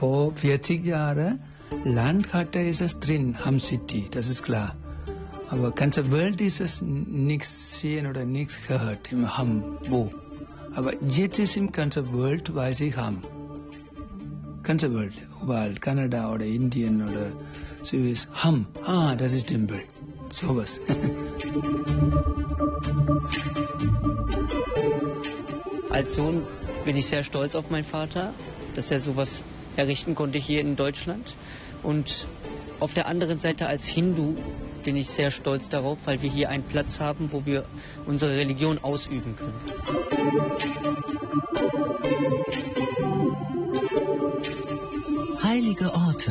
vor 40 Jahren, Landkarte ist es drin, Hum City, das ist klar. Aber ganze Welt ist es nichts sehen oder nichts gehört im Hum, wo. Aber jetzt ist im ganzen Welt, weiß ich Hum. Ganze Welt, überall, Kanada oder Indien oder so ist Hum. Das ist Tempel. Sowas. Als Sohn bin ich sehr stolz auf meinen Vater, dass er sowas errichten konnte hier in Deutschland. Und auf der anderen Seite als Hindu bin ich sehr stolz darauf, weil wir hier einen Platz haben, wo wir unsere Religion ausüben können. Heilige Orte.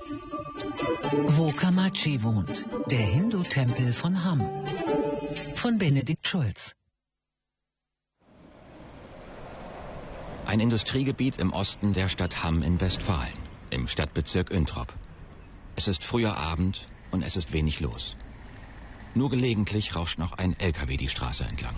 Wo Kamachi wohnt, der Hindu-Tempel von Hum. Von Benedikt Schulz. Ein Industriegebiet im Osten der Stadt Hum in Westfalen, im Stadtbezirk Üntrop. Es ist früher Abend und es ist wenig los. Nur gelegentlich rauscht noch ein LKW die Straße entlang.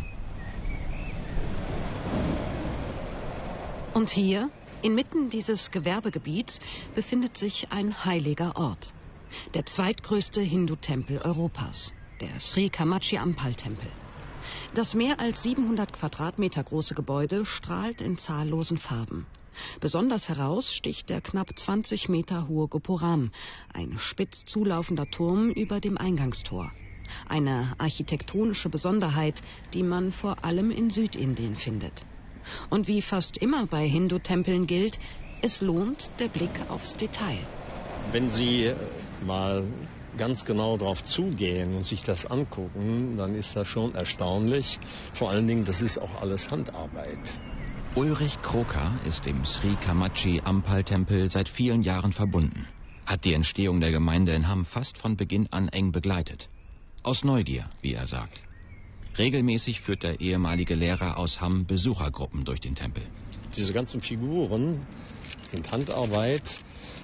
Und hier, inmitten dieses Gewerbegebiets, befindet sich ein heiliger Ort. Der zweitgrößte Hindu-Tempel Europas, der Sri Kamachi Ampal-Tempel. Das mehr als 700 Quadratmeter große Gebäude strahlt in zahllosen Farben. Besonders heraus sticht der knapp 20 Meter hohe Gopuram, ein spitz zulaufender Turm über dem Eingangstor. Eine architektonische Besonderheit, die man vor allem in Südindien findet. Und wie fast immer bei Hindu-Tempeln gilt, es lohnt der Blick aufs Detail. Wenn Sie mal ganz genau drauf zugehen und sich das angucken, dann ist das schon erstaunlich. Vor allen Dingen, das ist auch alles Handarbeit. Ulrich Kroker ist dem Sri Kamachi Ampal-Tempel seit vielen Jahren verbunden, hat die Entstehung der Gemeinde in Hum fast von Beginn an eng begleitet. Aus Neugier, wie er sagt. Regelmäßig führt der ehemalige Lehrer aus Hum Besuchergruppen durch den Tempel. Diese ganzen Figuren sind Handarbeit,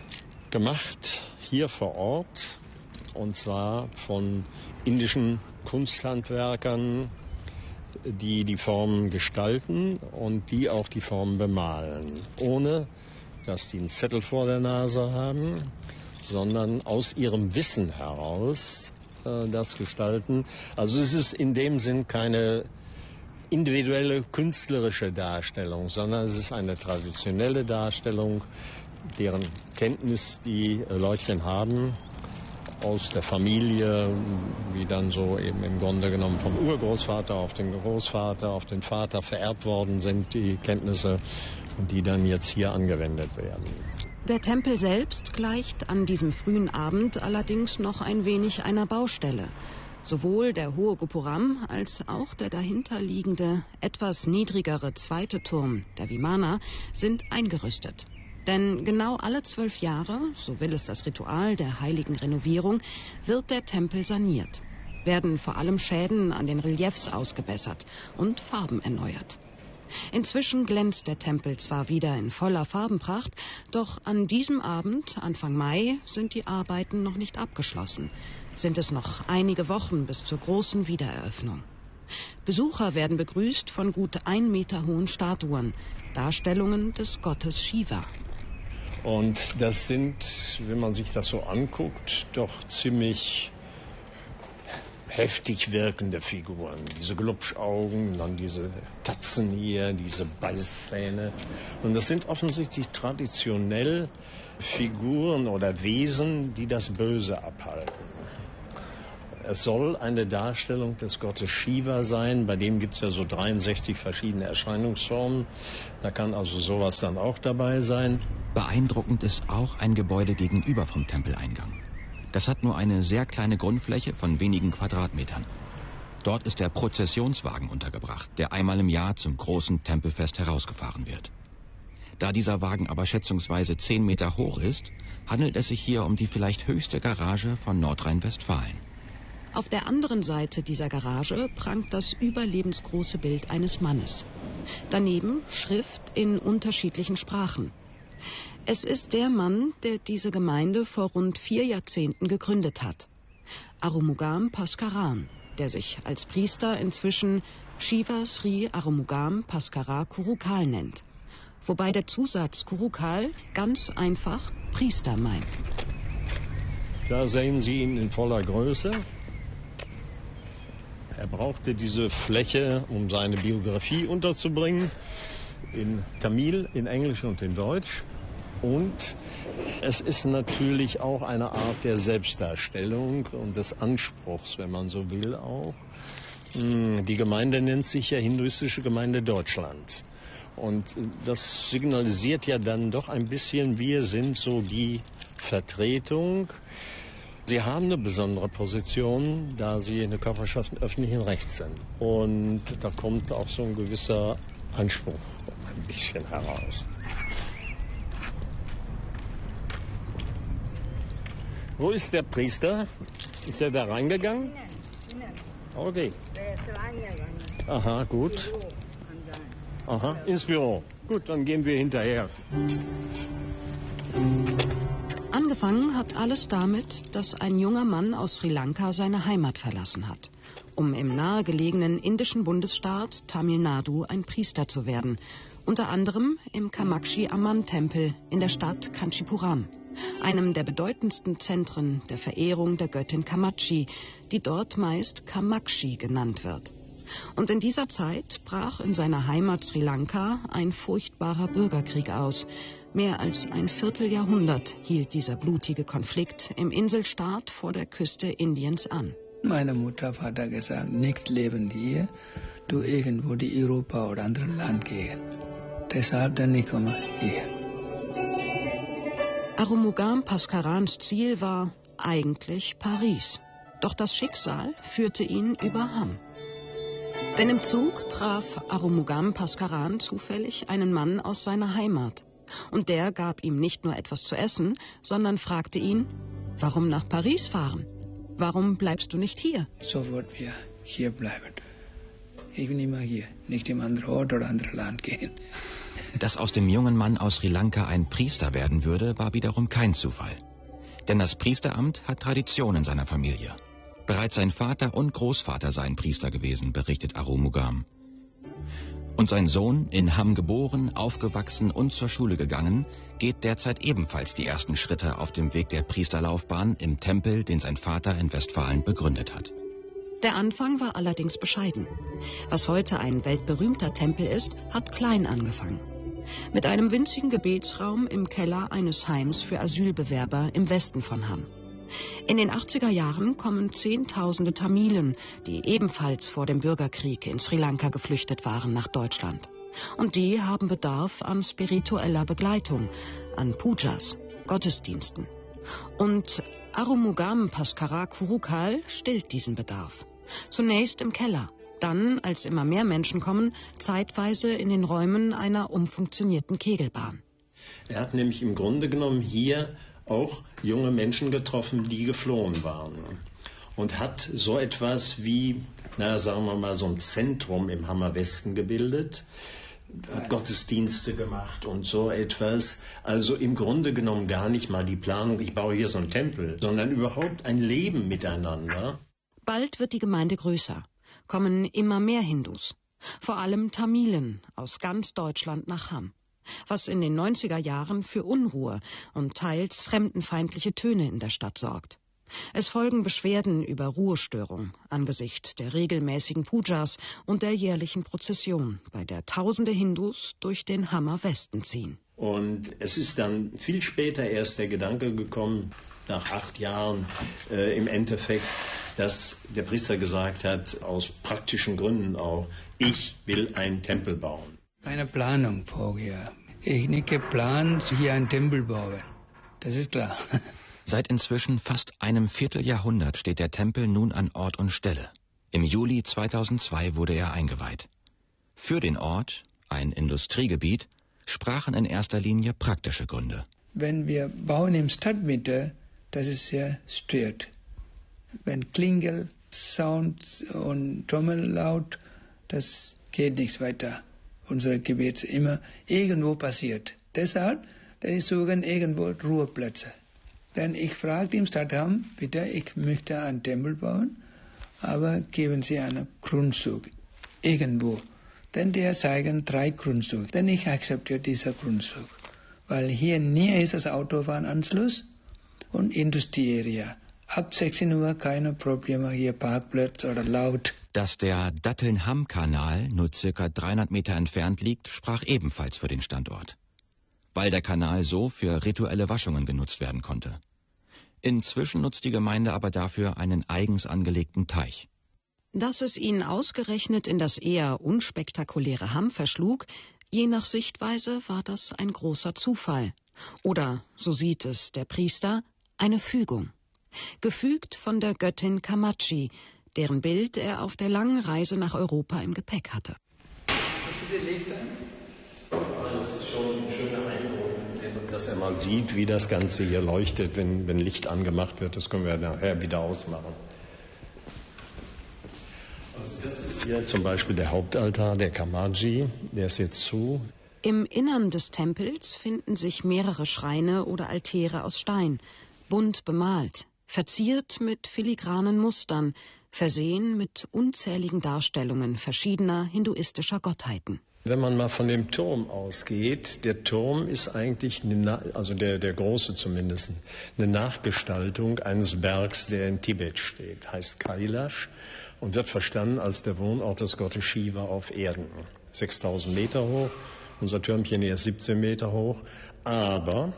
gemacht hier vor Ort, und zwar von indischen Kunsthandwerkern, die die Formen gestalten und die auch die Formen bemalen, ohne dass die einen Zettel vor der Nase haben, sondern aus ihrem Wissen heraus das gestalten. Also es ist in dem Sinn keine individuelle künstlerische Darstellung, sondern es ist eine traditionelle Darstellung, deren Kenntnis die Leutchen haben aus der Familie, wie dann so eben im Grunde genommen vom Urgroßvater auf den Großvater, auf den Vater vererbt worden sind, die Kenntnisse, die dann jetzt hier angewendet werden. Der Tempel selbst gleicht an diesem frühen Abend allerdings noch ein wenig einer Baustelle. Sowohl der hohe Gopuram als auch der dahinter liegende, etwas niedrigere zweite Turm, der Vimana, sind eingerüstet. Denn genau alle 12 Jahre, so will es das Ritual der heiligen Renovierung, wird der Tempel saniert. Werden vor allem Schäden an den Reliefs ausgebessert und Farben erneuert. Inzwischen glänzt der Tempel zwar wieder in voller Farbenpracht, doch an diesem Abend, Anfang Mai, sind die Arbeiten noch nicht abgeschlossen. Sind es noch einige Wochen bis zur großen Wiedereröffnung. Besucher werden begrüßt von gut 1 Meter hohen Statuen, Darstellungen des Gottes Shiva. Und das sind, wenn man sich das so anguckt, doch ziemlich heftig wirkende Figuren. Diese Glubschaugen, dann diese Tatzen hier, diese Beißzähne. Und das sind offensichtlich traditionell Figuren oder Wesen, die das Böse abhalten. Es soll eine Darstellung des Gottes Shiva sein, bei dem gibt es ja so 63 verschiedene Erscheinungsformen. Da kann also sowas dann auch dabei sein. Beeindruckend ist auch ein Gebäude gegenüber vom Tempeleingang. Das hat nur eine sehr kleine Grundfläche von wenigen Quadratmetern. Dort ist der Prozessionswagen untergebracht, der einmal im Jahr zum großen Tempelfest herausgefahren wird. Da dieser Wagen aber schätzungsweise 10 Meter hoch ist, handelt es sich hier um die vielleicht höchste Garage von Nordrhein-Westfalen. Auf der anderen Seite dieser Garage prangt das überlebensgroße Bild eines Mannes. Daneben Schrift in unterschiedlichen Sprachen. Es ist der Mann, der diese Gemeinde vor rund 4 Jahrzehnten gegründet hat. Arumugam Bhaskaran, der sich als Priester inzwischen Shiva Sri Arumugam Bhaskara Kurukal nennt. wobei der Zusatz Kurukal ganz einfach Priester meint. Da sehen Sie ihn in voller Größe. Er brauchte diese Fläche, um seine Biografie unterzubringen, in Tamil, in Englisch und in Deutsch. Und es ist natürlich auch eine Art der Selbstdarstellung und des Anspruchs, wenn man so will, auch. Die Gemeinde nennt sich ja Hinduistische Gemeinde Deutschland. Und das signalisiert ja dann doch ein bisschen, wir sind so die Vertretung. Sie haben eine besondere Position, da Sie eine Körperschaft öffentlichen Rechts sind. Und da kommt auch so ein gewisser Anspruch ein bisschen heraus. Wo ist der Priester? Ist er da reingegangen? Okay. Aha, gut. Aha, ins Büro. Gut, dann gehen wir hinterher. Angefangen hat alles damit, dass ein junger Mann aus Sri Lanka seine Heimat verlassen hat, um im nahegelegenen indischen Bundesstaat Tamil Nadu ein Priester zu werden, unter anderem im Kamakshi Amman Tempel in der Stadt Kanchipuram, einem der bedeutendsten Zentren der Verehrung der Göttin Kamachi, die dort meist Kamakshi genannt wird. Und in dieser Zeit brach in seiner Heimat Sri Lanka ein furchtbarer Bürgerkrieg aus. Mehr als ein Vierteljahrhundert hielt dieser blutige Konflikt im Inselstaat vor der Küste Indiens an. Meine Mutter hat gesagt, nicht leben hier, du irgendwo die Europa oder andere Land gehen. Deshalb dann nicht komme hier. Arumugam Bhaskarans Ziel war eigentlich Paris. Doch das Schicksal führte ihn über Ham. Denn im Zug traf Arumugam Bhaskaran zufällig einen Mann aus seiner Heimat. Und der gab ihm nicht nur etwas zu essen, sondern fragte ihn, warum nach Paris fahren? Warum bleibst du nicht hier? Sofort wir hier bleiben. Ich will immer hier, nicht im anderen Ort oder anderen Land gehen. Dass aus dem jungen Mann aus Sri Lanka ein Priester werden würde, war wiederum kein Zufall. Denn das Priesteramt hat Tradition in seiner Familie. Bereits sein Vater und Großvater seien Priester gewesen, berichtet Arumugam. Und sein Sohn, in Ham geboren, aufgewachsen und zur Schule gegangen, geht derzeit ebenfalls die ersten Schritte auf dem Weg der Priesterlaufbahn im Tempel, den sein Vater in Westfalen begründet hat. Der Anfang war allerdings bescheiden. Was heute ein weltberühmter Tempel ist, hat klein angefangen. Mit einem winzigen Gebetsraum im Keller eines Heims für Asylbewerber im Westen von Ham. In den 80er Jahren kommen Zehntausende Tamilen, die ebenfalls vor dem Bürgerkrieg in Sri Lanka geflüchtet waren, nach Deutschland. Und die haben Bedarf an spiritueller Begleitung, an Pujas, Gottesdiensten. Und Arumugam Bhaskara Kurukal stillt diesen Bedarf. Zunächst im Keller, dann, als immer mehr Menschen kommen, zeitweise in den Räumen einer umfunktionierten Kegelbahn. Er hat nämlich im Grunde genommen hier auch junge Menschen getroffen, die geflohen waren. Und hat so etwas wie, sagen wir mal, so ein Zentrum im Hammer Westen gebildet, hat Gottesdienste gemacht und so etwas. Also im Grunde genommen gar nicht mal die Planung, ich baue hier so einen Tempel, sondern überhaupt ein Leben miteinander. Bald wird die Gemeinde größer, kommen immer mehr Hindus, vor allem Tamilen aus ganz Deutschland nach Ham. Was in den 90er Jahren für Unruhe und teils fremdenfeindliche Töne in der Stadt sorgt. Es folgen Beschwerden über Ruhestörung angesichts der regelmäßigen Pujas und der jährlichen Prozession, bei der tausende Hindus durch den Hammer Westen ziehen. Und es ist dann viel später erst der Gedanke gekommen, nach 8 Jahren im Endeffekt, dass der Priester gesagt hat, aus praktischen Gründen auch, ich will einen Tempel bauen. Eine Planung vorher. Ich nicht geplant, hier einen Tempel bauen. Das ist klar. Seit inzwischen fast einem Vierteljahrhundert steht der Tempel nun an Ort und Stelle. Im Juli 2002 wurde er eingeweiht. Für den Ort, ein Industriegebiet, sprachen in erster Linie praktische Gründe. Wenn wir bauen im Stadtmitte, das ist sehr strikt. Wenn Klingel, Sound und Trommel laut, das geht nichts weiter. Unser Gebet ist immer irgendwo passiert. Deshalb, dann suchen irgendwo Ruheplätze. Denn ich frage dem Stadtamt, bitte, ich möchte einen Tempel bauen, aber geben Sie einen Grundstück irgendwo. Dann die zeigen 3 Grundstücke. Dann ich akzeptiere dieser Grundstück. Weil hier näher ist das Autobahnanschluss und Industriearea. Ab 16 Uhr keine Probleme hier, Parkplatz oder laut. Dass der Datteln-Hamm-Kanal nur ca. 300 Meter entfernt liegt, sprach ebenfalls für den Standort. Weil der Kanal so für rituelle Waschungen genutzt werden konnte. Inzwischen nutzt die Gemeinde aber dafür einen eigens angelegten Teich. Dass es ihn ausgerechnet in das eher unspektakuläre Hamm verschlug, je nach Sichtweise war das ein großer Zufall. Oder, so sieht es der Priester, eine Fügung. Gefügt von der Göttin Kamachi, deren Bild er auf der langen Reise nach Europa im Gepäck hatte. Das ist schon ein schöner Eindruck, dass er mal sieht, wie das Ganze hier leuchtet, wenn Licht angemacht wird. Das können wir nachher wieder ausmachen. Also das ist hier zum Beispiel der Hauptaltar der Kamachi, der ist jetzt zu. Im Innern des Tempels finden sich mehrere Schreine oder Altäre aus Stein, bunt bemalt, verziert mit filigranen Mustern, versehen mit unzähligen Darstellungen verschiedener hinduistischer Gottheiten. Wenn man mal von dem Turm ausgeht, der Turm ist eigentlich, also der große zumindest, eine Nachgestaltung eines Bergs, der in Tibet steht, heißt Kailash und wird verstanden als der Wohnort des Gottes Shiva auf Erden. 6000 Meter hoch, unser Türmchen hier ist 17 Meter hoch, aber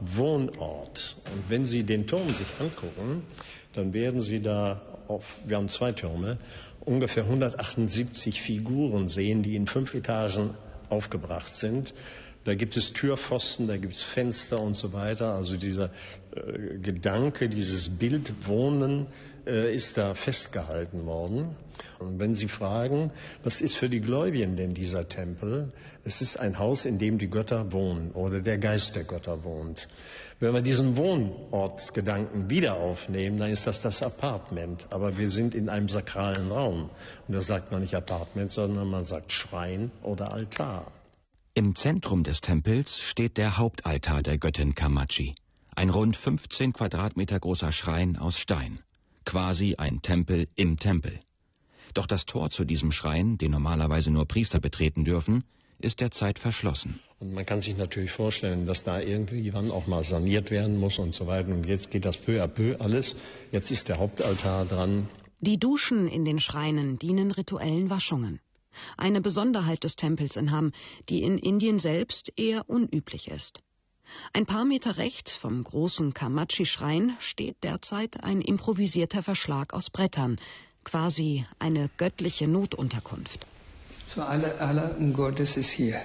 Wohnort. Und wenn Sie den Turm sich angucken, dann werden Sie da wir haben 2 Türme, ungefähr 178 Figuren sehen, die in 5 Etagen aufgebracht sind. Da gibt es Türpfosten, da gibt es Fenster und so weiter. Also dieser Gedanke, dieses Bild Wohnen ist da festgehalten worden. Und wenn Sie fragen, was ist für die Gläubigen denn dieser Tempel? Es ist ein Haus, in dem die Götter wohnen oder der Geist der Götter wohnt. Wenn wir diesen Wohnortsgedanken wieder aufnehmen, dann ist das Apartment. Aber wir sind in einem sakralen Raum. Und da sagt man nicht Apartment, sondern man sagt Schrein oder Altar. Im Zentrum des Tempels steht der Hauptaltar der Göttin Kamachi. Ein rund 15 Quadratmeter großer Schrein aus Stein. Quasi ein Tempel im Tempel. Doch das Tor zu diesem Schrein, den normalerweise nur Priester betreten dürfen, ist derzeit verschlossen. Und man kann sich natürlich vorstellen, dass da irgendwann auch mal saniert werden muss und so weiter. Und jetzt geht das peu à peu alles. Jetzt ist der Hauptaltar dran. Die Duschen in den Schreinen dienen rituellen Waschungen. Eine Besonderheit des Tempels in Hamm, die in Indien selbst eher unüblich ist. Ein paar Meter rechts vom großen Kamachi-Schrein steht derzeit ein improvisierter Verschlag aus Brettern, quasi eine göttliche Notunterkunft. So alle Gottes ist hier.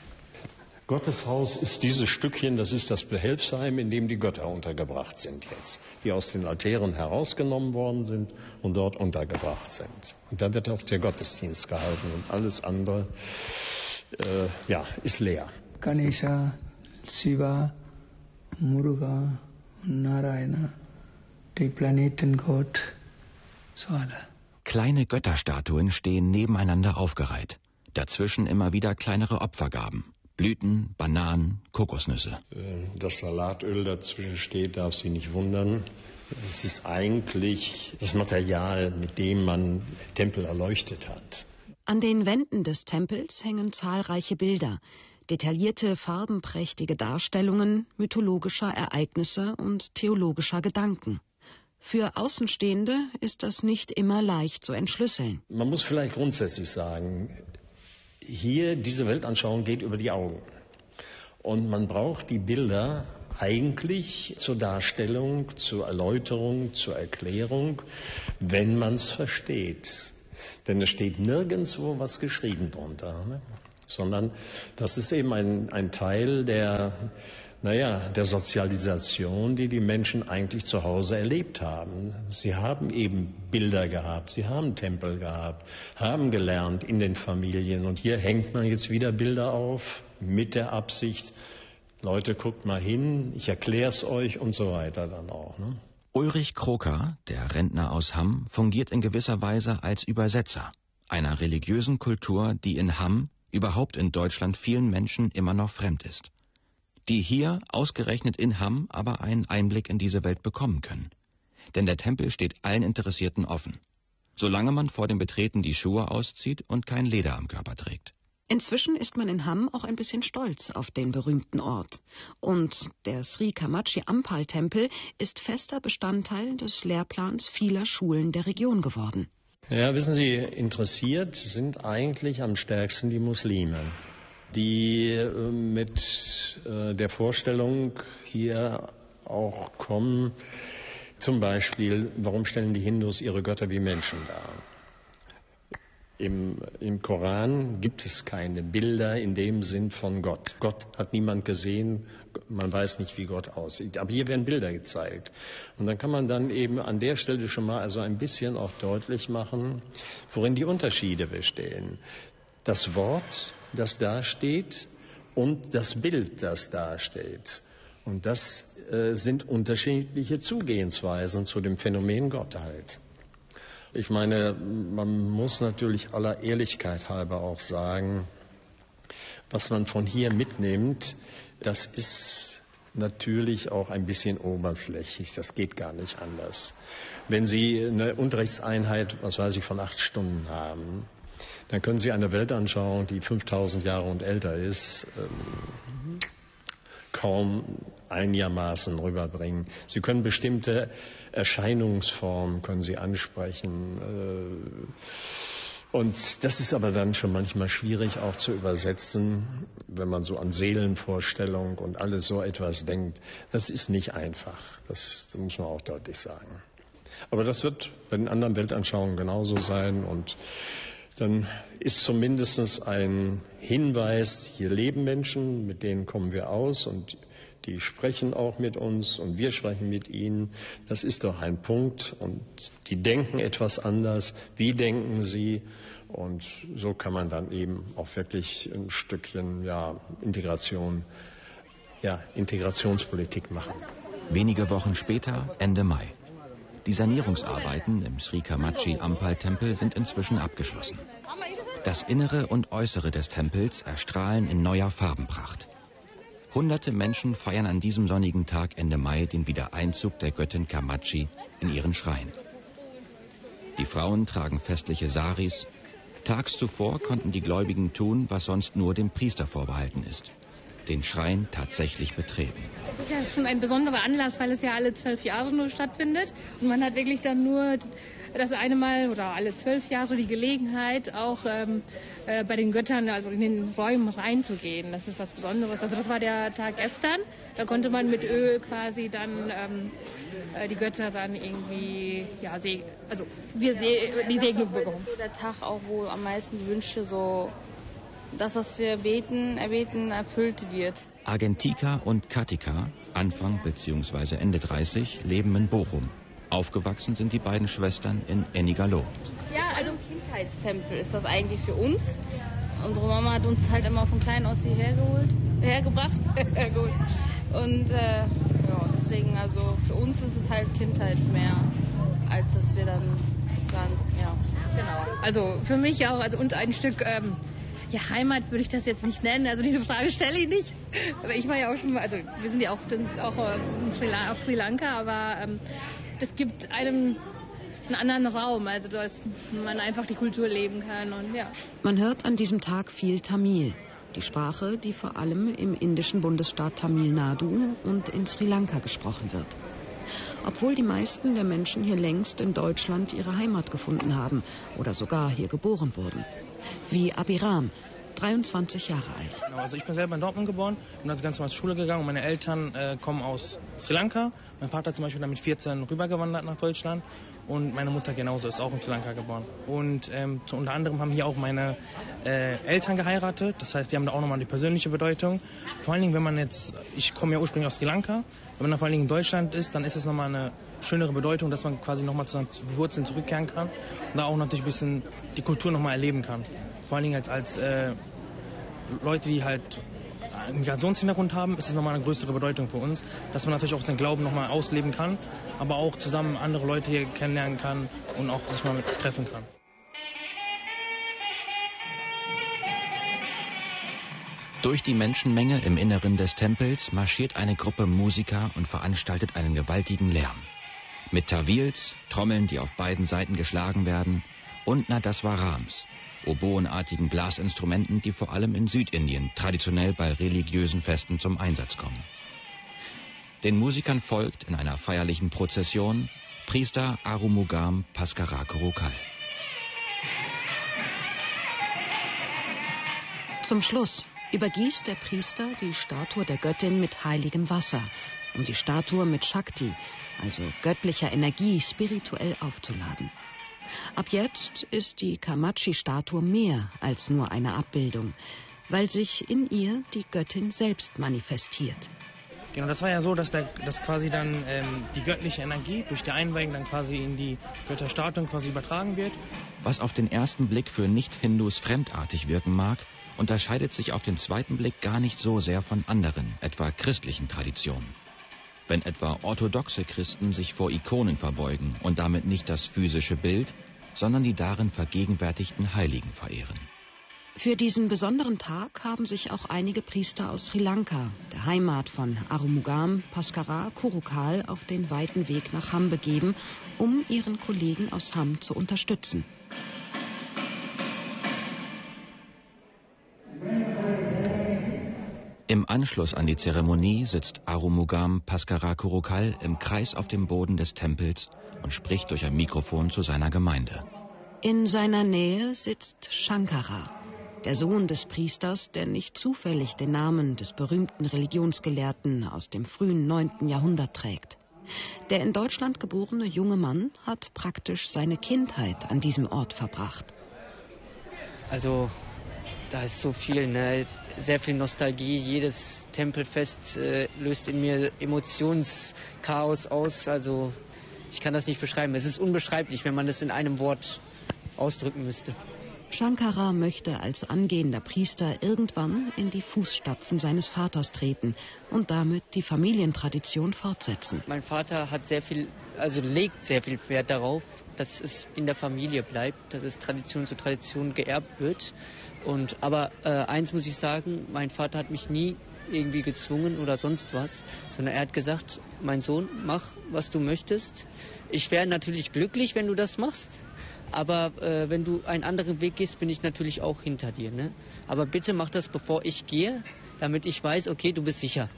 Gottes Haus ist dieses Stückchen, das ist das Behelfsheim, in dem die Götter untergebracht sind jetzt, die aus den Altären herausgenommen worden sind und dort untergebracht sind. Und da wird auch der Gottesdienst gehalten und alles andere ist leer. Ganesha, Shiva, Muruga, Narayana, die Planetengott, so alle. Kleine Götterstatuen stehen nebeneinander aufgereiht. Dazwischen immer wieder kleinere Opfergaben. Blüten, Bananen, Kokosnüsse. Das Salatöl dazwischen steht, darf Sie nicht wundern. Es ist eigentlich das Material, mit dem man den Tempel erleuchtet hat. An den Wänden des Tempels hängen zahlreiche Bilder, detaillierte, farbenprächtige Darstellungen mythologischer Ereignisse und theologischer Gedanken. Für Außenstehende ist das nicht immer leicht zu entschlüsseln. Man muss vielleicht grundsätzlich sagen, hier, diese Weltanschauung geht über die Augen. Und man braucht die Bilder eigentlich zur Darstellung, zur Erläuterung, zur Erklärung, wenn man es versteht. Denn es steht nirgendwo was geschrieben drunter, ne? Sondern das ist eben ein Teil der Sozialisation, die die Menschen eigentlich zu Hause erlebt haben. Sie haben eben Bilder gehabt, sie haben Tempel gehabt, haben gelernt in den Familien. Und hier hängt man jetzt wieder Bilder auf mit der Absicht, Leute, guckt mal hin, ich erkläre es euch und so weiter dann auch. Ne? Ulrich Kroker, der Rentner aus Hamm, fungiert in gewisser Weise als Übersetzer einer religiösen Kultur, die in Hamm, überhaupt in Deutschland, vielen Menschen immer noch fremd ist. Die hier, ausgerechnet in Hamm, aber einen Einblick in diese Welt bekommen können. Denn der Tempel steht allen Interessierten offen, solange man vor dem Betreten die Schuhe auszieht und kein Leder am Körper trägt. Inzwischen ist man in Hamm auch ein bisschen stolz auf den berühmten Ort. Und der Sri Kamachi Ampal Tempel ist fester Bestandteil des Lehrplans vieler Schulen der Region geworden. Ja, wissen Sie, interessiert sind eigentlich am stärksten die Muslime, die mit der Vorstellung hier auch kommen, zum Beispiel, warum stellen die Hindus ihre Götter wie Menschen dar? Im Koran gibt es keine Bilder in dem Sinn von Gott. Gott hat niemand gesehen, man weiß nicht, wie Gott aussieht. Aber hier werden Bilder gezeigt. Und dann kann man dann eben an der Stelle schon mal also ein bisschen auch deutlich machen, worin die Unterschiede bestehen. Das Wort, das da steht, und das Bild, das da steht. Und das sind unterschiedliche Zugehensweisen zu dem Phänomen Gottheit. Ich meine, man muss natürlich aller Ehrlichkeit halber auch sagen, was man von hier mitnimmt, das ist natürlich auch ein bisschen oberflächlich. Das geht gar nicht anders. Wenn Sie eine Unterrichtseinheit, was weiß ich, von 8 Stunden haben, dann können Sie eine Weltanschauung, die 5000 Jahre und älter ist, kaum einigermaßen rüberbringen. Sie können bestimmte Erscheinungsformen können Sie ansprechen. Und das ist aber dann schon manchmal schwierig auch zu übersetzen, wenn man so an Seelenvorstellung und alles so etwas denkt. Das ist nicht einfach. Das muss man auch deutlich sagen. Aber das wird bei den anderen Weltanschauungen genauso sein. Und dann ist zumindest ein Hinweis, hier leben Menschen, mit denen kommen wir aus und die sprechen auch mit uns und wir sprechen mit ihnen. Das ist doch ein Punkt und die denken etwas anders. Wie denken sie? Und so kann man dann eben auch wirklich ein Stückchen Integrationspolitik machen. Wenige Wochen später, Ende Mai. Die Sanierungsarbeiten im Sri Kamachi Ampal Tempel sind inzwischen abgeschlossen. Das Innere und Äußere des Tempels erstrahlen in neuer Farbenpracht. Hunderte Menschen feiern an diesem sonnigen Tag Ende Mai den Wiedereinzug der Göttin Kamachi in ihren Schrein. Die Frauen tragen festliche Saris. Tags zuvor konnten die Gläubigen tun, was sonst nur dem Priester vorbehalten ist: den Schrein tatsächlich betreten. Das ist ja schon ein besonderer Anlass, weil es ja alle 12 Jahre nur stattfindet. Und man hat wirklich dann nur das eine Mal oder alle 12 Jahre die Gelegenheit, auch bei den Göttern, also in den Räumen reinzugehen. Das ist was Besonderes. Also das war der Tag gestern. Da konnte man mit Öl quasi dann die Götter dann irgendwie, die Segnung bekommen. Der Tag auch, wo am meisten die Wünsche so, das, was wir erbeten, erfüllt wird. Argentika und Katika, Anfang bzw. Ende 30, leben in Bochum. Aufgewachsen sind die beiden Schwestern in Ennigerloh. Ja, also ein Kindheitstempel ist das eigentlich für uns. Unsere Mama hat uns halt immer von klein aus hierher hergebracht. Und deswegen, also für uns ist es halt Kindheit mehr, als dass wir dann sagen, ja. Genau. Also für mich auch, und ein Stück Heimat würde ich das jetzt nicht nennen. Also diese Frage stelle ich nicht. Aber ich war ja auch schon mal, wir sind ja auch auf Sri Lanka, aber das gibt einem einen anderen Raum, dass man einfach die Kultur leben kann. Und ja. Man hört an diesem Tag viel Tamil, die Sprache, die vor allem im indischen Bundesstaat Tamil Nadu und in Sri Lanka gesprochen wird. Obwohl die meisten der Menschen hier längst in Deutschland ihre Heimat gefunden haben oder sogar hier geboren wurden. Wie Abiram, 23 Jahre alt. Genau, ich bin selber in Dortmund geboren und dann ganz normal zur Schule gegangen. Und meine Eltern kommen aus Sri Lanka. Mein Vater zum Beispiel dann mit 14 rübergewandert nach Deutschland. Und meine Mutter genauso, ist auch in Sri Lanka geboren. Und unter anderem haben hier auch meine Eltern geheiratet. Das heißt, die haben da auch nochmal die persönliche Bedeutung. Vor allen Dingen, ich komme ja ursprünglich aus Sri Lanka. Wenn man vor allen Dingen in Deutschland ist, dann ist es nochmal eine schönere Bedeutung, dass man quasi nochmal zu seinen Wurzeln zurückkehren kann. Und da auch natürlich ein bisschen die Kultur nochmal erleben kann. Vor allen Dingen als Leute, die halt einen Migrationshintergrund haben, ist es nochmal eine größere Bedeutung für uns, dass man natürlich auch seinen Glauben nochmal ausleben kann, aber auch zusammen andere Leute hier kennenlernen kann und auch sich mal treffen kann. Durch die Menschenmenge im Inneren des Tempels marschiert eine Gruppe Musiker und veranstaltet einen gewaltigen Lärm. Mit Tawils, Trommeln, die auf beiden Seiten geschlagen werden, Und Nadaswarams, oboenartigen Blasinstrumenten, die vor allem in Südindien traditionell bei religiösen Festen zum Einsatz kommen. Den Musikern folgt in einer feierlichen Prozession Priester Arumugam Bhaskara Kurukal. Zum Schluss übergießt der Priester die Statue der Göttin mit heiligem Wasser, um die Statue mit Shakti, also göttlicher Energie, spirituell aufzuladen. Ab jetzt ist die Kamachi-Statue mehr als nur eine Abbildung, weil sich in ihr die Göttin selbst manifestiert. Genau, das war ja so, dass quasi dann die göttliche Energie durch die Einweihung dann quasi in die Götterstatuen quasi übertragen wird. Was auf den ersten Blick für Nicht-Hindus fremdartig wirken mag, unterscheidet sich auf den zweiten Blick gar nicht so sehr von anderen, etwa christlichen Traditionen. Wenn etwa orthodoxe Christen sich vor Ikonen verbeugen und damit nicht das physische Bild, sondern die darin vergegenwärtigten Heiligen verehren. Für diesen besonderen Tag haben sich auch einige Priester aus Sri Lanka, der Heimat von Arumugam Bhaskara Kurukal, auf den weiten Weg nach Hamm begeben, um ihren Kollegen aus Hamm zu unterstützen. Im Anschluss an die Zeremonie sitzt Arumugam Bhaskara Kurukal im Kreis auf dem Boden des Tempels und spricht durch ein Mikrofon zu seiner Gemeinde. In seiner Nähe sitzt Shankara, der Sohn des Priesters, der nicht zufällig den Namen des berühmten Religionsgelehrten aus dem frühen 9. Jahrhundert trägt. Der in Deutschland geborene junge Mann hat praktisch seine Kindheit an diesem Ort verbracht. Also, da ist so viel, ne? Sehr viel Nostalgie. Jedes Tempelfest löst in mir Emotionschaos aus. Also, ich kann das nicht beschreiben. Es ist unbeschreiblich, wenn man es in einem Wort ausdrücken müsste. Shankara möchte als angehender Priester irgendwann in die Fußstapfen seines Vaters treten und damit die Familientradition fortsetzen. Mein Vater hat legt sehr viel Wert darauf, dass es in der Familie bleibt, dass es Tradition zu Tradition geerbt wird. Aber eins muss ich sagen, mein Vater hat mich nie irgendwie gezwungen oder sonst was, sondern er hat gesagt, mein Sohn, mach, was du möchtest. Ich wäre natürlich glücklich, wenn du das machst. Aber wenn du einen anderen Weg gehst, bin ich natürlich auch hinter dir. Ne? Aber bitte mach das, bevor ich gehe, damit ich weiß, okay, du bist sicher.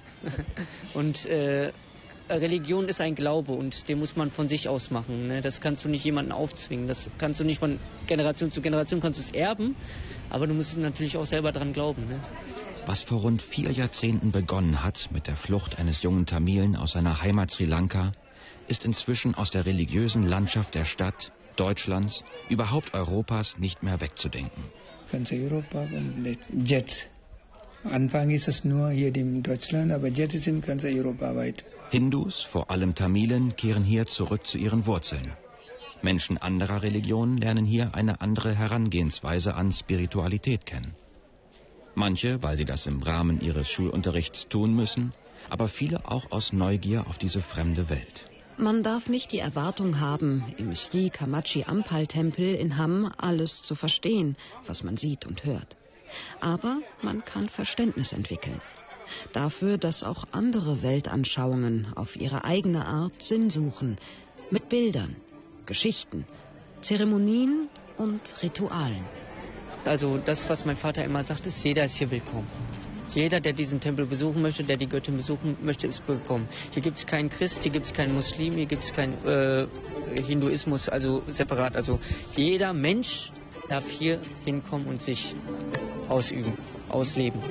Und Religion ist ein Glaube und den muss man von sich aus machen. Ne? Das kannst du nicht jemandem aufzwingen. Das kannst du nicht von Generation zu Generation, kannst du es erben, aber du musst natürlich auch selber dran glauben. Ne? Was vor rund 4 Jahrzehnten begonnen hat mit der Flucht eines jungen Tamilen aus seiner Heimat Sri Lanka, ist inzwischen aus der religiösen Landschaft der Stadt, Deutschlands, überhaupt Europas nicht mehr wegzudenken. Ganz Europa und jetzt. Anfang ist es nur hier in Deutschland, aber jetzt ist es ganz europaweit. Hindus, vor allem Tamilen, kehren hier zurück zu ihren Wurzeln. Menschen anderer Religionen lernen hier eine andere Herangehensweise an Spiritualität kennen. Manche, weil sie das im Rahmen ihres Schulunterrichts tun müssen, aber viele auch aus Neugier auf diese fremde Welt. Man darf nicht die Erwartung haben, im Sri Kamachi Ampal Tempel in Hamm alles zu verstehen, was man sieht und hört. Aber man kann Verständnis entwickeln. Dafür, dass auch andere Weltanschauungen auf ihre eigene Art Sinn suchen. Mit Bildern, Geschichten, Zeremonien und Ritualen. Also das, was mein Vater immer sagt, ist, jeder ist hier willkommen. Jeder, der diesen Tempel besuchen möchte, der die Göttin besuchen möchte, ist willkommen. Hier gibt es keinen Christ, hier gibt es keinen Muslim, hier gibt es keinen Hinduismus, also separat. Also jeder Mensch darf hier hinkommen und sich ausüben, ausleben.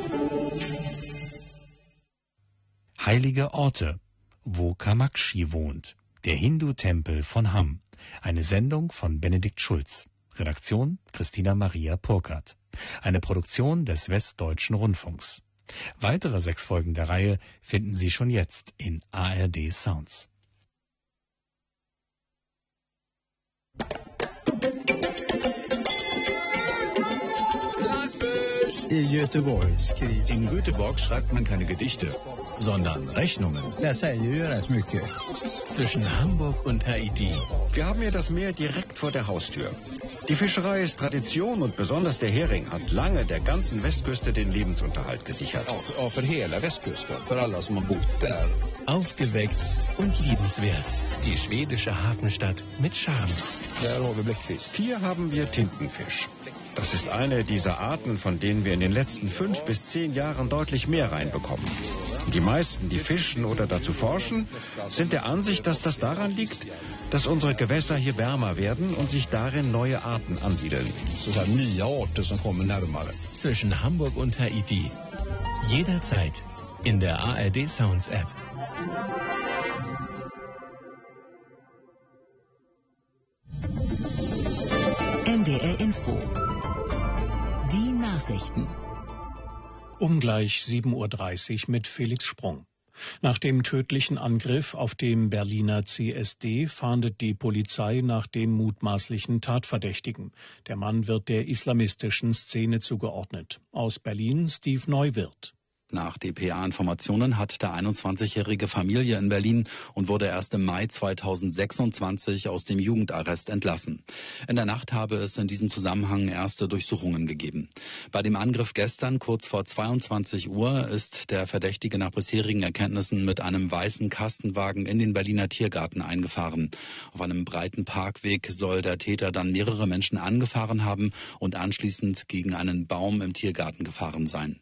Heilige Orte, wo Kamakshi wohnt, der Hindu-Tempel von Hamm. Eine Sendung von Benedikt Schulz. Redaktion Christina Maria Purkert. Eine Produktion des Westdeutschen Rundfunks. Weitere 6 Folgen der Reihe finden Sie schon jetzt in ARD Sounds. In Göteborg schreibt man keine Gedichte, sondern Rechnungen. Zwischen Hamburg und Haiti. Wir haben ja das Meer direkt vor der Haustür. Die Fischerei ist Tradition und besonders der Hering hat lange der ganzen Westküste den Lebensunterhalt gesichert. Aufgeweckt und liebenswert. Die schwedische Hafenstadt mit Charme. Hier haben wir Tintenfisch. Das ist eine dieser Arten, von denen wir in den letzten 5 bis 10 Jahren deutlich mehr reinbekommen. Die meisten, die fischen oder dazu forschen, sind der Ansicht, dass das daran liegt, dass unsere Gewässer hier wärmer werden und sich darin neue Arten ansiedeln. Zwischen Hamburg und Haiti. Jederzeit in der ARD Sounds App. NDR Info. Die Nachrichten. Gleich 7:30 Uhr mit Felix Sprung. Nach dem tödlichen Angriff auf dem Berliner CSD fahndet die Polizei nach dem mutmaßlichen Tatverdächtigen. Der Mann wird der islamistischen Szene zugeordnet. Aus Berlin Steve Neuwirth. Nach dpa-Informationen hat der 21-jährige Familie in Berlin und wurde erst im Mai 2026 aus dem Jugendarrest entlassen. In der Nacht habe es in diesem Zusammenhang erste Durchsuchungen gegeben. Bei dem Angriff gestern kurz vor 22 Uhr ist der Verdächtige nach bisherigen Erkenntnissen mit einem weißen Kastenwagen in den Berliner Tiergarten eingefahren. Auf einem breiten Parkweg soll der Täter dann mehrere Menschen angefahren haben und anschließend gegen einen Baum im Tiergarten gefahren sein.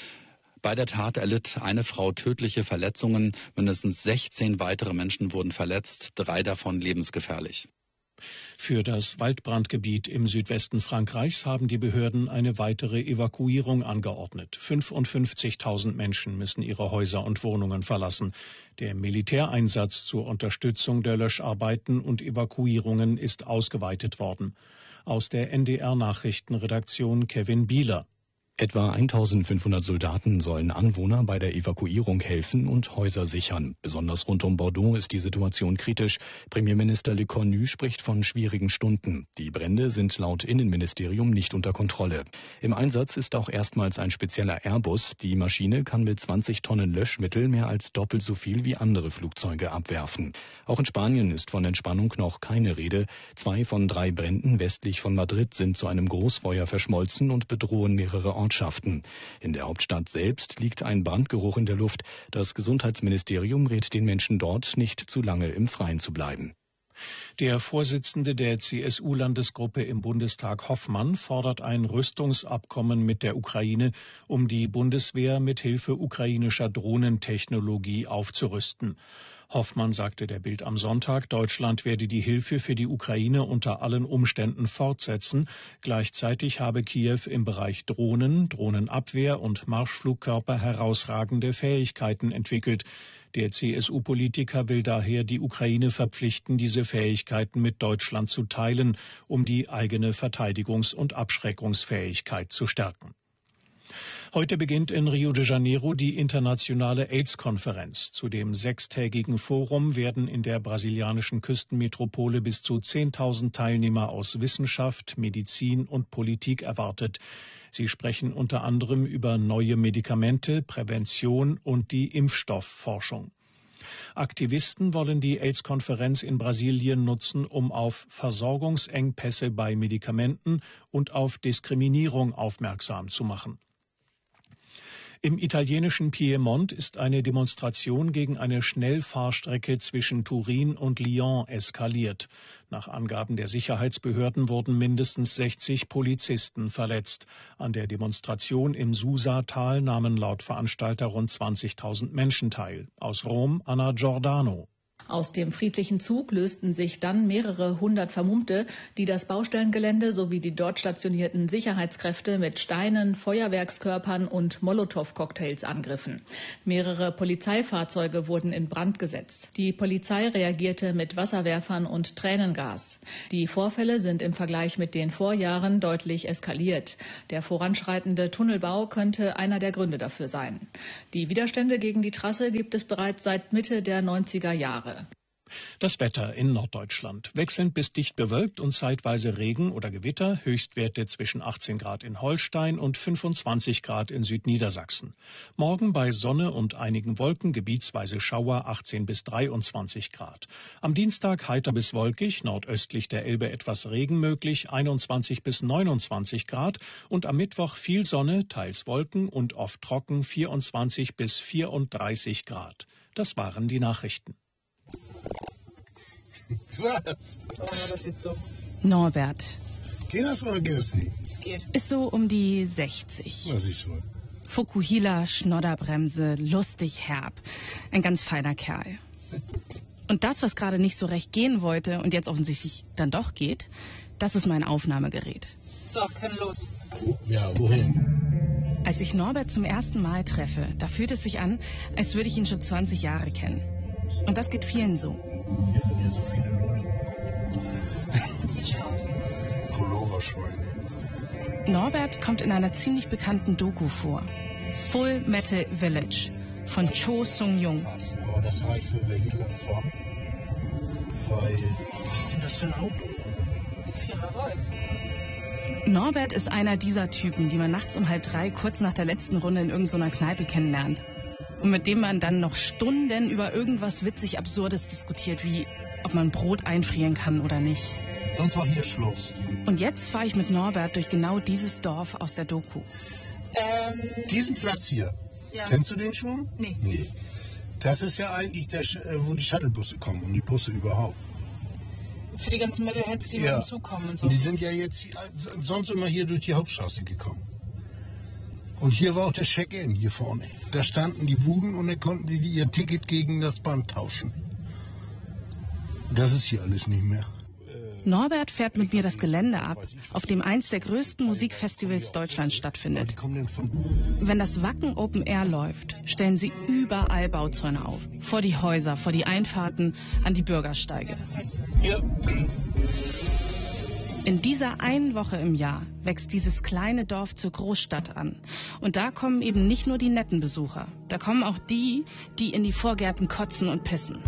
Bei der Tat erlitt eine Frau tödliche Verletzungen. Mindestens 16 weitere Menschen wurden verletzt, 3 davon lebensgefährlich. Für das Waldbrandgebiet im Südwesten Frankreichs haben die Behörden eine weitere Evakuierung angeordnet. 55.000 Menschen müssen ihre Häuser und Wohnungen verlassen. Der Militäreinsatz zur Unterstützung der Löscharbeiten und Evakuierungen ist ausgeweitet worden. Aus der NDR-Nachrichtenredaktion Kevin Bieler. Etwa 1500 Soldaten sollen Anwohner bei der Evakuierung helfen und Häuser sichern. Besonders rund um Bordeaux ist die Situation kritisch. Premierminister Le Cornu spricht von schwierigen Stunden. Die Brände sind laut Innenministerium nicht unter Kontrolle. Im Einsatz ist auch erstmals ein spezieller Airbus. Die Maschine kann mit 20 Tonnen Löschmittel mehr als doppelt so viel wie andere Flugzeuge abwerfen. Auch in Spanien ist von Entspannung noch keine Rede. 2 von 3 Bränden westlich von Madrid sind zu einem Großfeuer verschmolzen und bedrohen mehrere Ortschaften. In der Hauptstadt selbst liegt ein Brandgeruch in der Luft. Das Gesundheitsministerium rät den Menschen dort, nicht zu lange im Freien zu bleiben. Der Vorsitzende der CSU-Landesgruppe im Bundestag Hoffmann fordert ein Rüstungsabkommen mit der Ukraine, um die Bundeswehr mit Hilfe ukrainischer Drohnentechnologie aufzurüsten. Hoffmann sagte der Bild am Sonntag, Deutschland werde die Hilfe für die Ukraine unter allen Umständen fortsetzen. Gleichzeitig habe Kiew im Bereich Drohnen, Drohnenabwehr und Marschflugkörper herausragende Fähigkeiten entwickelt. Der CSU-Politiker will daher die Ukraine verpflichten, diese Fähigkeiten mit Deutschland zu teilen, um die eigene Verteidigungs- und Abschreckungsfähigkeit zu stärken. Heute beginnt in Rio de Janeiro die internationale AIDS-Konferenz. Zu dem 6-tägigen Forum werden in der brasilianischen Küstenmetropole bis zu 10.000 Teilnehmer aus Wissenschaft, Medizin und Politik erwartet. Sie sprechen unter anderem über neue Medikamente, Prävention und die Impfstoffforschung. Aktivisten wollen die AIDS-Konferenz in Brasilien nutzen, um auf Versorgungsengpässe bei Medikamenten und auf Diskriminierung aufmerksam zu machen. Im italienischen Piemont ist eine Demonstration gegen eine Schnellfahrstrecke zwischen Turin und Lyon eskaliert. Nach Angaben der Sicherheitsbehörden wurden mindestens 60 Polizisten verletzt. An der Demonstration im Susa-Tal nahmen laut Veranstalter rund 20.000 Menschen teil. Aus Rom Anna Giordano. Aus dem friedlichen Zug lösten sich dann mehrere hundert Vermummte, die das Baustellengelände sowie die dort stationierten Sicherheitskräfte mit Steinen, Feuerwerkskörpern und Molotow-Cocktails angriffen. Mehrere Polizeifahrzeuge wurden in Brand gesetzt. Die Polizei reagierte mit Wasserwerfern und Tränengas. Die Vorfälle sind im Vergleich mit den Vorjahren deutlich eskaliert. Der voranschreitende Tunnelbau könnte einer der Gründe dafür sein. Die Widerstände gegen die Trasse gibt es bereits seit Mitte der 90er Jahre. Das Wetter in Norddeutschland. Wechselnd bis dicht bewölkt und zeitweise Regen oder Gewitter. Höchstwerte zwischen 18 Grad in Holstein und 25 Grad in Südniedersachsen. Morgen bei Sonne und einigen Wolken, gebietsweise Schauer 18 bis 23 Grad. Am Dienstag heiter bis wolkig, nordöstlich der Elbe etwas Regen möglich, 21 bis 29 Grad. Und am Mittwoch viel Sonne, teils Wolken und oft trocken, 24 bis 34 Grad. Das waren die Nachrichten. Was? Oh, das sieht so. Norbert. Geht das oder geht das nicht? Es geht. Ist so um die 60. Na, siehst du. Fukuhila, Schnodderbremse, lustig herb. Ein ganz feiner Kerl. Und das, was gerade nicht so recht gehen wollte und jetzt offensichtlich dann doch geht, das ist mein Aufnahmegerät. So, kann los. Ja, wohin? Als ich Norbert zum ersten Mal treffe, da fühlt es sich an, als würde ich ihn schon 20 Jahre kennen. Und das geht vielen so. Hier sind ja so viele Leute. Pulloverschweine. Norbert kommt in einer ziemlich bekannten Doku vor. Full Metal Village von Cho Sung-Jung. Aber das reicht für welche Uniform? Weil, was ist denn das für ein Auto? Firma Wolf. Norbert ist einer dieser Typen, die man nachts um 2:30 kurz nach der letzten Runde in irgendeiner Kneipe kennenlernt. Und mit dem man dann noch Stunden über irgendwas witzig Absurdes diskutiert, wie ob man Brot einfrieren kann oder nicht. Sonst war hier Schluss. Und jetzt fahre ich mit Norbert durch genau dieses Dorf aus der Doku. Diesen Platz hier. Ja. Kennst du den schon? Nee. Das ist ja eigentlich wo die Shuttlebusse kommen und die Busse überhaupt. Für die ganzen Metalheads, die mit dem Zug kommen und so. Und die sind ja jetzt sonst immer hier durch die Hauptstraße gekommen. Und hier war auch der Check-in hier vorne. Da standen die Buden und dann konnten die ihr Ticket gegen das Band tauschen. Und das ist hier alles nicht mehr. Norbert fährt mit mir das Gelände ab, auf dem eins der größten Musikfestivals Deutschlands stattfindet. Wenn das Wacken Open Air läuft, stellen sie überall Bauzäune auf. Vor die Häuser, vor die Einfahrten, an die Bürgersteige. Ja. In dieser einen Woche im Jahr wächst dieses kleine Dorf zur Großstadt an. Und da kommen eben nicht nur die netten Besucher. Da kommen auch die, die in die Vorgärten kotzen und pissen.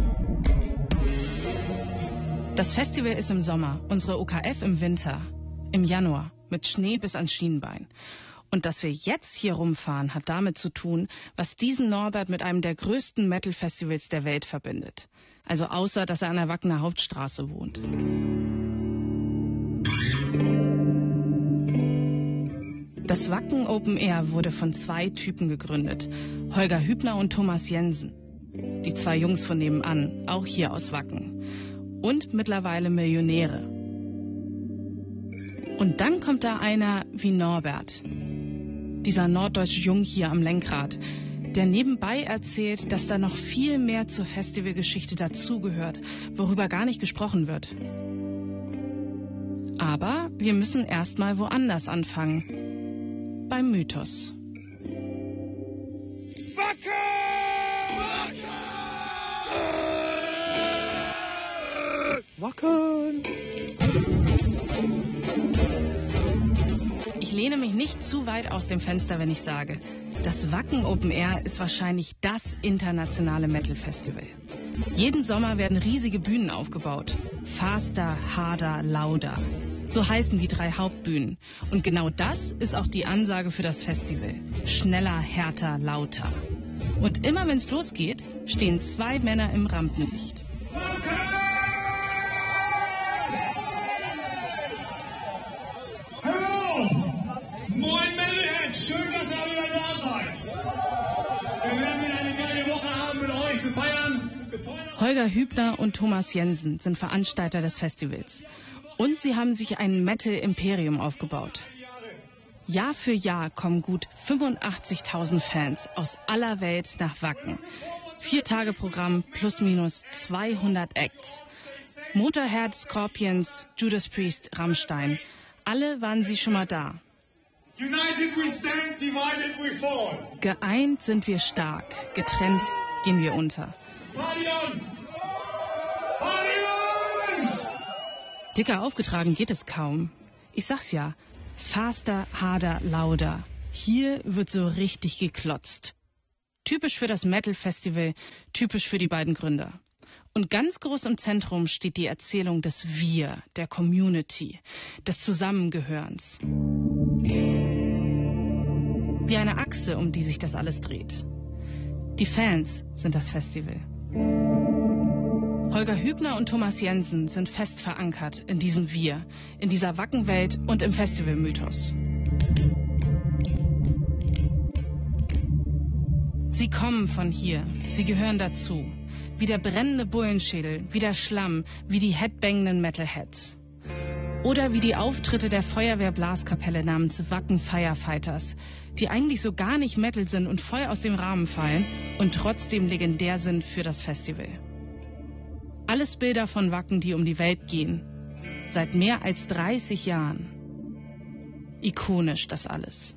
Das Festival ist im Sommer, unsere OKF im Winter, im Januar, mit Schnee bis ans Schienbein. Und dass wir jetzt hier rumfahren, hat damit zu tun, was diesen Norbert mit einem der größten Metal-Festivals der Welt verbindet. Also außer, dass er an der Wackener Hauptstraße wohnt. Das Wacken Open Air wurde von 2 Typen gegründet, Holger Hübner und Thomas Jensen. Die 2 Jungs von nebenan, auch hier aus Wacken. Und mittlerweile Millionäre. Und dann kommt da einer wie Norbert, dieser norddeutsche Jung hier am Lenkrad, der nebenbei erzählt, dass da noch viel mehr zur Festivalgeschichte dazugehört, worüber gar nicht gesprochen wird. Aber wir müssen erstmal woanders anfangen. Beim Mythos. Wacken! Ich lehne mich nicht zu weit aus dem Fenster, wenn ich sage, das Wacken Open Air ist wahrscheinlich das internationale Metal-Festival. Jeden Sommer werden riesige Bühnen aufgebaut. Faster, harder, lauter. So heißen die 3 Hauptbühnen. Und genau das ist auch die Ansage für das Festival. Schneller, härter, lauter. Und immer wenn es losgeht, stehen 2 Männer im Rampenlicht. Moin Metalheads, schön, dass ihr wieder da seid. Wir werden wieder eine geile Woche haben mit euch zu feiern. Holger Hübner und Thomas Jensen sind Veranstalter des Festivals. Und sie haben sich ein Metal-Imperium aufgebaut. Jahr für Jahr kommen gut 85.000 Fans aus aller Welt nach Wacken. 4-Tage-Programm plus minus 200 Acts. Motorhead, Scorpions, Judas Priest, Rammstein. Alle waren sie schon mal da. United we stand, divided we fall. Geeint sind wir stark, getrennt gehen wir unter. Party on! Party on! Dicker aufgetragen geht es kaum. Ich sag's ja, faster, harder, lauter. Hier wird so richtig geklotzt. Typisch für das Metal-Festival, typisch für die beiden Gründer. Und ganz groß im Zentrum steht die Erzählung des Wir, der Community, des Zusammengehörens. Wie eine Achse, um die sich das alles dreht. Die Fans sind das Festival. Holger Hübner und Thomas Jensen sind fest verankert in diesem Wir, in dieser Wackenwelt und im Festivalmythos. Sie kommen von hier, sie gehören dazu. wie der brennende Bullenschädel, wie der Schlamm, wie die headbangenden Metalheads. Oder wie die Auftritte der Feuerwehrblaskapelle namens Wacken Firefighters, die eigentlich so gar nicht Metal sind und voll aus dem Rahmen fallen und trotzdem legendär sind für das Festival. Alles Bilder von Wacken, die um die Welt gehen. Seit mehr als 30 Jahren. Ikonisch das alles.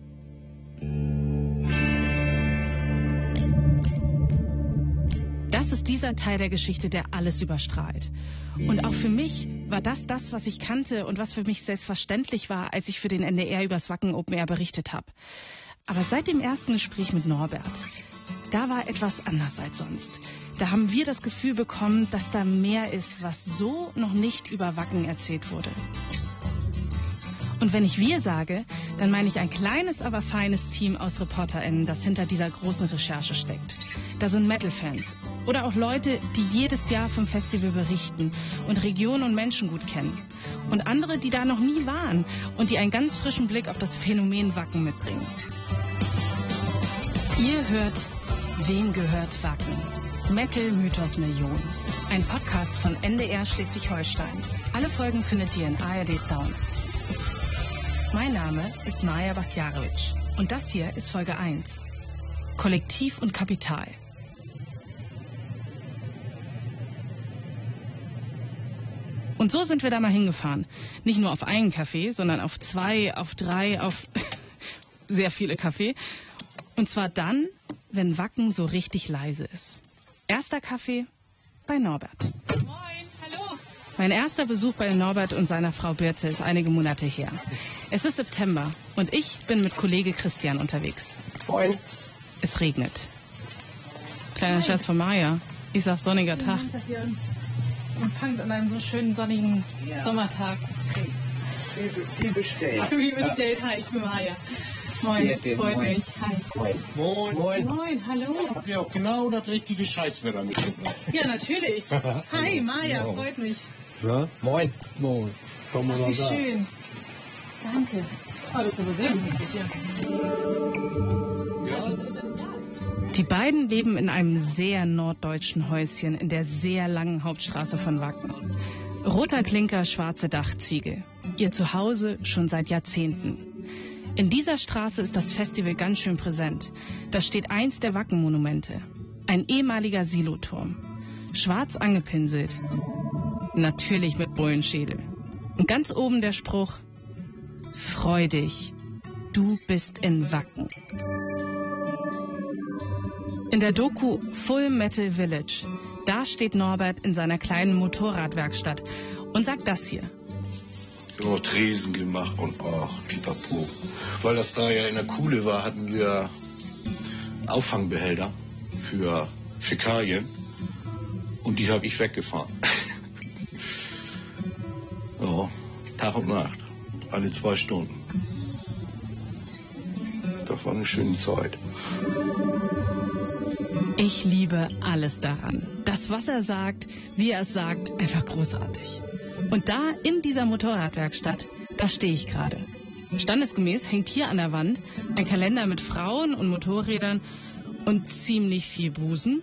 Das ist dieser Teil der Geschichte, der alles überstrahlt. Und auch für mich war das, was ich kannte und was für mich selbstverständlich war, als ich für den NDR übers Wacken Open Air berichtet habe. Aber seit dem ersten Gespräch mit Norbert, da war etwas anders als sonst. Da haben wir das Gefühl bekommen, dass da mehr ist, was so noch nicht über Wacken erzählt wurde. Und wenn ich wir sage, dann meine ich ein kleines, aber feines Team aus ReporterInnen, das hinter dieser großen Recherche steckt. Da sind Metal-Fans oder auch Leute, die jedes Jahr vom Festival berichten und Regionen und Menschen gut kennen. Und andere, die da noch nie waren und die einen ganz frischen Blick auf das Phänomen Wacken mitbringen. Ihr hört Wem gehört Wacken? Metal Mythos Million. Ein Podcast von NDR Schleswig-Holstein. Alle Folgen findet ihr in ARD Sounds. Mein Name ist Maja Bachtjarewitsch und das hier ist Folge 1. Kollektiv und Kapital. Und so sind wir da mal hingefahren. Nicht nur auf einen Café, sondern auf 2, auf 3, auf sehr viele Café. Und zwar dann, wenn Wacken so richtig leise ist. Erster Kaffee bei Norbert. Moin, hallo. Mein erster Besuch bei Norbert und seiner Frau Birte ist einige Monate her. Es ist September und ich bin mit Kollege Christian unterwegs. Moin. Es regnet. Kleiner Scherz von Maja. Ich sag sonniger Tag. Dank, dass ihr uns empfangt an einem so schönen sonnigen Sommertag. Wie bestellt. Wie bestellt. Hi, ich bin Maja. Moin, freut mich. Hi. Moin. Moin. Moin, hallo. Habt ihr auch genau das richtige Scheißwetter mitgebracht? Ja, natürlich. Hi, Maja, freut mich. Ja? Moin. Moin. Komm mal Wie da. schön. Danke. Oh, das ist aber sehr gemütlich hier. Die beiden leben in einem sehr norddeutschen Häuschen in der sehr langen Hauptstraße von Wacken. Roter Klinker, schwarze Dachziegel. Ihr Zuhause schon seit Jahrzehnten. In dieser Straße ist das Festival ganz schön präsent. Da steht eins der Wacken-Monumente. Ein ehemaliger Siloturm. Schwarz angepinselt. Natürlich mit Bullenschädel. Und ganz oben der Spruch: Freu dich, du bist in Wacken. In der Doku Full Metal Village, da steht Norbert in seiner kleinen Motorradwerkstatt und sagt das hier. Ja, Tresen gemacht und pipapo. Weil das da ja in der Kuhle war, hatten wir Auffangbehälter für Fäkalien und die habe ich weggefahren. Ja, Tag und Nacht, alle 2 Stunden. Das war eine schöne Zeit. Ich liebe alles daran. Das, was er sagt, wie er es sagt, einfach großartig. Und da in dieser Motorradwerkstatt, da stehe ich gerade. Standesgemäß hängt hier an der Wand ein Kalender mit Frauen und Motorrädern und ziemlich viel Busen.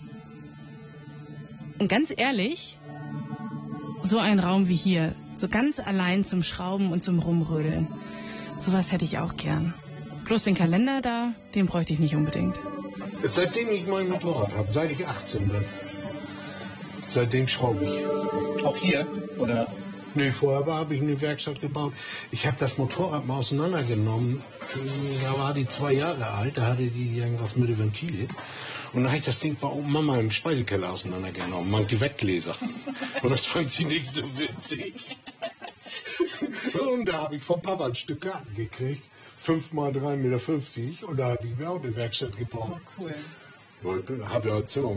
Und ganz ehrlich, so ein Raum wie hier, so ganz allein zum Schrauben und zum Rumrödeln, sowas hätte ich auch gern. Bloß den Kalender da, den bräuchte ich nicht unbedingt. Seitdem ich mein Motorrad habe, seit ich 18 bin. Seitdem schraube ich. Auch hier? Oder? Nee, vorher habe ich eine Werkstatt gebaut. Ich habe das Motorrad mal auseinandergenommen. Da war die 2 Jahre alt, da hatte die irgendwas mit dem Ventil. Und dann habe ich das Ding bei Mama im Speisekeller auseinandergenommen, manche Weggläser. Und das fand sie nicht so witzig. Und da habe ich vom Papa ein Stück Garten gekriegt. 5 mal 3,50 Meter. Und da habe ich mir auch eine Werkstatt gebaut. Cool. Ich habe ja Zimmer